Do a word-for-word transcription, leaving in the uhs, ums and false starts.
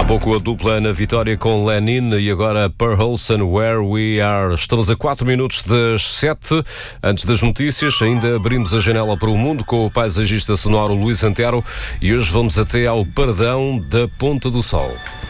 Pouco a dupla Ana Vitória com Lenin e agora Per Olsen, Where We Are. Estamos a quatro minutos das sete. Antes das notícias, ainda abrimos a janela para o mundo com o paisagista sonoro Luís Antero e hoje vamos até ao Paradão da Ponta do Sol.